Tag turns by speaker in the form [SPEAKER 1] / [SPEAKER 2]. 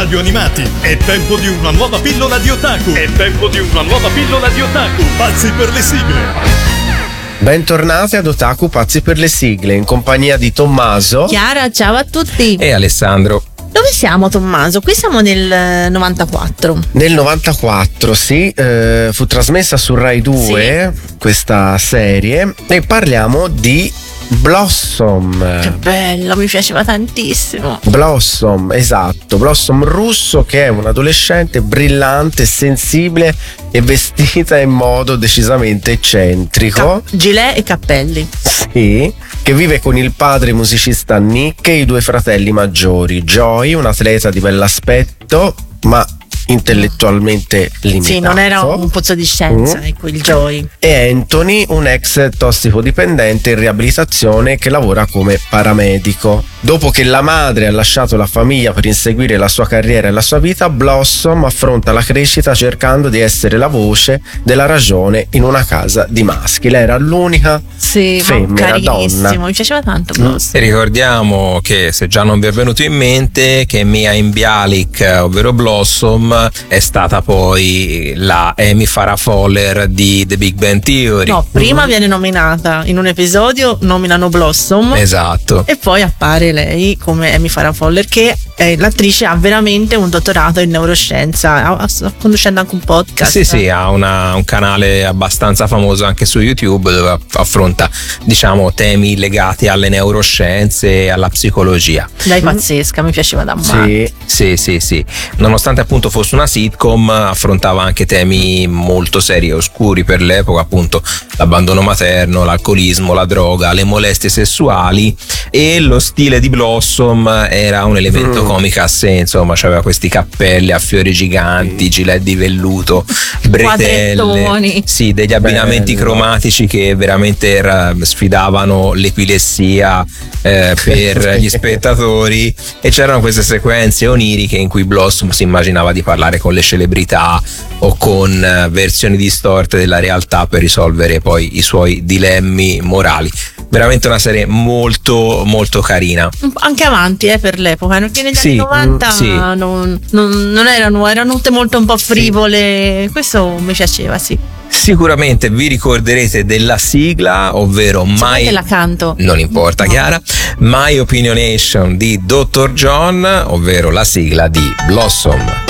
[SPEAKER 1] radio animati. È tempo di una nuova pillola di otaku. Pazzi per le sigle.
[SPEAKER 2] Bentornati ad Otaku Pazzi per le sigle, in compagnia di Tommaso,
[SPEAKER 3] Chiara, ciao a tutti.
[SPEAKER 4] E Alessandro.
[SPEAKER 3] Dove siamo, Tommaso? Qui siamo nel 94.
[SPEAKER 2] Nel 94, sì, fu trasmessa su Rai 2 questa serie e parliamo di Blossom.
[SPEAKER 3] Che bello, mi piaceva tantissimo.
[SPEAKER 2] Blossom, esatto, Blossom russo, che è un adolescente brillante, sensibile e vestita in modo decisamente eccentrico.
[SPEAKER 3] Gilet e cappelli.
[SPEAKER 2] Sì, che vive con il padre musicista Nick e i due fratelli maggiori, Joy, un atleta di bell'aspetto ma intellettualmente limitato.
[SPEAKER 3] Sì, non era un pozzo di scienza, ecco, il Joy.
[SPEAKER 2] E Anthony, un ex tossicodipendente in riabilitazione che lavora come paramedico. Dopo che la madre ha lasciato la famiglia per inseguire la sua carriera e la sua vita, Blossom affronta la crescita cercando di essere la voce della ragione in una casa di maschi. Lei era l'unica femmina, donna.
[SPEAKER 3] Mi piaceva tanto Blossom.
[SPEAKER 4] E ricordiamo che, se già non vi è venuto in mente, che Mia Bialik, ovvero Blossom, è stata poi la Amy Farrah Fowler di The Big Bang Theory.
[SPEAKER 3] No, prima viene nominata in un episodio, nominano Blossom.
[SPEAKER 4] Esatto.
[SPEAKER 3] E poi appare lei come Amy Farrah Fowler, che l'attrice ha veramente un dottorato in neuroscienza, sta conducendo anche un podcast.
[SPEAKER 4] Sì, ha un canale abbastanza famoso anche su YouTube, dove affronta, diciamo, temi legati alle neuroscienze e alla psicologia.
[SPEAKER 3] Lei pazzesca, mi piaceva da male.
[SPEAKER 4] Sì. Nonostante appunto fosse una sitcom, affrontava anche temi molto seri e oscuri per l'epoca, appunto l'abbandono materno, l'alcolismo, la droga, le molestie sessuali, e lo stile di Blossom era un elemento comico a sé, insomma, c'aveva questi cappelli a fiori giganti, gilet di velluto, bretelle, sì, degli abbinamenti cromatici che veramente sfidavano l'epilessia per gli spettatori, e c'erano queste sequenze oniriche in cui Blossom si immaginava di parlare con le celebrità o con versioni distorte della realtà per risolvere poi i suoi dilemmi morali. Veramente una serie molto molto carina,
[SPEAKER 3] anche avanti per l'epoca, perché negli anni 90 non erano tutte molto un po' frivole. Questo mi piaceva, sì.
[SPEAKER 4] Sicuramente vi ricorderete della sigla, ovvero
[SPEAKER 3] che la canto.
[SPEAKER 4] Non importa, no. Chiara, My Opinionation di Dr. John, ovvero la sigla di Blossom.